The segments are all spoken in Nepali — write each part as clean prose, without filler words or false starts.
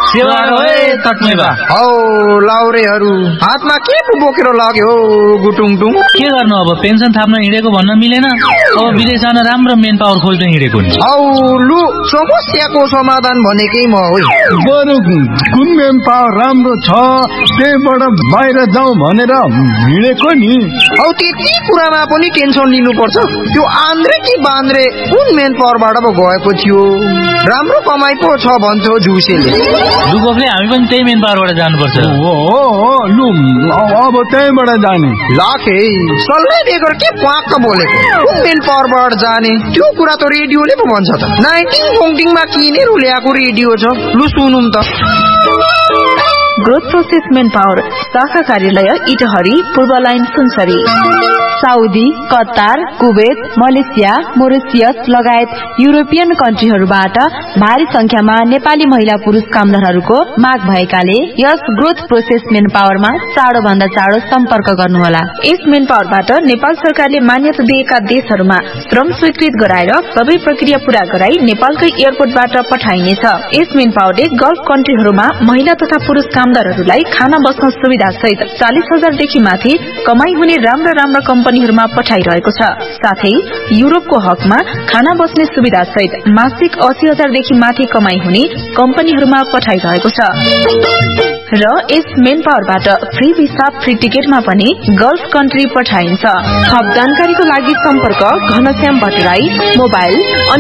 हौ लाउरेहरू हातमा के पो बोकेर लाग्यो गुटुङटुङ? के गर्नु अब, पेन्सन थाप्न हिँडेको भन्न मिलेन, अब विदेश जान राम्रो मेन पावर खोज्न हिँडेको नि। हौ लु समस्याको समाधान भनेकै म हो। बरु कुन मेन पावर राम्रो छ त्यहीबाट बाहिर जाउँ भनेर हिँडेको नि। हौ त्यति कुरामा पनि टेन्सन लिनुपर्छ? त्यो आन्द्रे कि बान्द्रे कुन मेन पावरबाट पो गएको थियो? राम्रो कमाइ पो छ भन्छ झुसेले। लु गोखले हामी पनि त्यही मेन पावरबाट जानुपर्छ। हो लु अब त्यहीबाट जाने। लाखे सल्लाह बेगर के प्वाक्क बोलेको? कुन मेन पावरबाट जाने त्यो कुरा त रेडियोले पो भन्छ त। 19 किनेर ल्याएको रेडियो छ, लु सुनौँ त। ग्रोथ प्रोसेस मेन पावर शाखा कार्यालय इटहरी, पूर्व line Sunsari. Saudi, Qatar, Kuwait, Malaysia, Mauritius लगायत युरोपियन कन्ट्रीहरूबाट भारी संख्यामा नेपाली महिला पुरुष कामदारहरूको माग भएकाले यस ग्रोथ प्रोसेस मेन पावरमा चाँडो भन्दा चाँडो सम्पर्क गर्नुहोला। यस मेन पावरबाट नेपाल सरकारले मान्यता दिएका देशहरूमा श्रम स्वीकृत गराएर सबै प्रक्रिया पूरा गराई नेपालकै एयरपोर्टबाट पठाइनेछ। यस मेन पावरले गल्फ कन्ट्रीहरूमा महिला तथा पुरुष कामदारहरूलाई खाना बस्न सुविधा सहित 40,000 देखि माथि कमाई हुने राम्रा कम्पनीहरूमा पठाइरहेको छ। साथै युरोपको हकमा खाना बस्ने सुविधा सहित मासिक 80,000 देखि माथि कमाई हुने कम्पनीहरूमा पठाइरहेको छ। र यस मेन पावरबाट फ्री भिसा फ्री टिकटमा पनि गल्फ कन्ट्री पठाइन्छ। थप जानकारीको लागि सम्पर्क घनश्याम भट्टराई, मोबाइल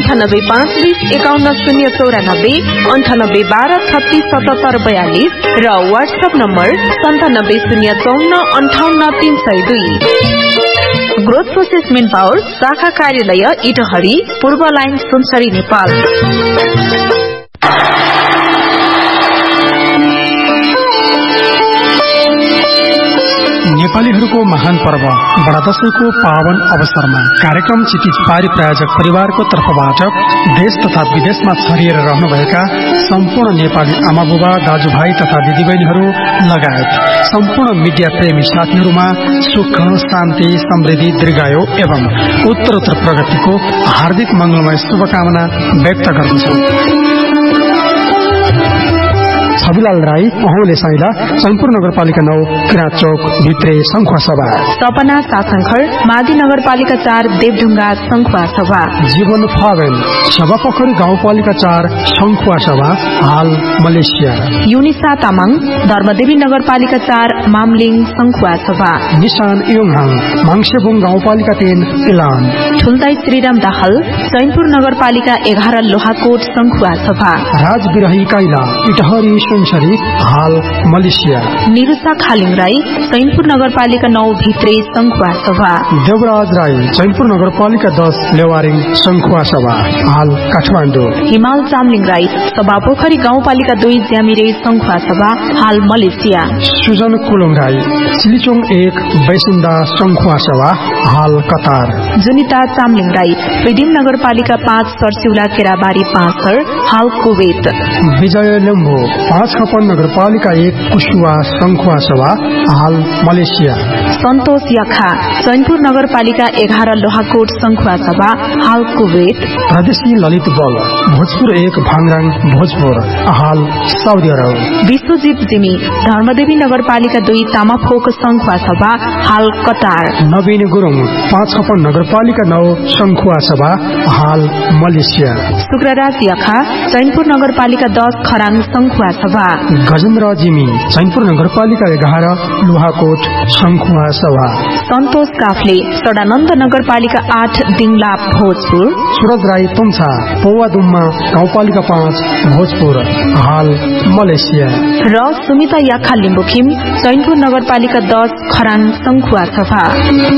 9852051094, 9812367742 र WhatsApp number 9705458302। Growth process main power शाखा कार्यालय इटहरी, पूर्व लाइन सुनसरी, नेपाल। नेपालीहरूको महान पर्व बडा दशैंको पावन अवसरमा कार्यक्रम क्षितिज पारी प्रायोजक परिवारको तर्फबाट देश तथा विदेशमा छरिएर रहनुभएका सम्पूर्ण नेपाली आमाबुबा, दाजुभाइ तथा दिदीबहिनीहरू लगायत सम्पूर्ण मिडिया प्रेमी साथीहरूमा सुख, शान्ति, समृद्धि, दीर्घायु एवं उत्तरोत्तर प्रगतिको हार्दिक मंगलमय शुभकामना व्यक्त गर्दछु। छविलाल राई, अहौले साइला, चैनपुर नगरपालिका 9, किराँत चौक भित्रे, संखुवा सभा। सपना सासंखर, मादी नगरपालिका 4, देवढुङ्गा, संखुवा सभा। जीवन फावेल, सभापोखरी गाउँपालिका 4, संखुवा सभा, हाल मलेसिया। युनिसा तामाङ, धर्मदेवी नगरपालिका 4, मामलिङ, संखुवा सभा। निशान इयोङहाङ, माङसेबुङ गाउँपालिका 3, इलान। ठुल्दाई श्रीराम दाहाल, चैनपुर नगरपालिका 11, लोहाकोट, संखुवा सभा। राज बिरही काइला, इटहरी, सुनसरी, हाल मलेसिया। निरुसा खालिङ राई, चैनपुर नगरपालिका 9, भित्रे, संखुवा सभा। देवराज राई, चैनपुर नगरपालिका 10, लेवारिङ, संखुवा सभा, हाल काठमाडौँ। हिमाल चामलिङ राई, सभापोखरी गाउँपालिका 2, ज्यामिरे, संखुवा सभा, हाल मलेसिया। सुजन कुलुङ राई, सिलिचोङ 1, बैसुन्दा, संखुवा सभा, हाल कतार। जुनिता चामलिङ राई, पेदिम नगरपालिका 5, सरसिउला, केराबारी, 5 सर, हाल कुवेत। विजय लम्बो, 5 खपन नगरपालिका 1, कुशुवा, संखुवा सभा, हाल मलेसिया। सन्तोष याखा, चैनपुर नगरपालिका 11, लोहाकोट, संखुवा सभा, हाल कुवेत। प्रदेशी ललित बल, भोजपुर 1, भाङराङ, भोजपुर, हाल साउदी अरब। विश्वजीत जिमी, धर्मदेवी नगरपालिका 2, तामाफोक, संखुवा सभा, हाल कतार। नवीन गुरुङ, 5 खपन नगरपालिका 9, संखुवा सभा, हाल मलेसिया। शुक्रराज याखा, चैनपुर नगरपालिका 10, खराङ, संखुवा सभा। गजेन्द्र जिमी, चैनपुर नगरपालिका 11, लोहाकोट, संखुवा सभा। सन्तोष काफले, सडानन्द नगरपालिका 8, दिङला, भोजपुर। सुरज राई तुङछा, पौवादुम्मा, गाउँपालिका 5, भोजपुर, हाल मलेसिया। र सुमिता याखा लिम्बुखिम, चैनपुर नगरपालिका 10, खराङ, संखुवा सभा।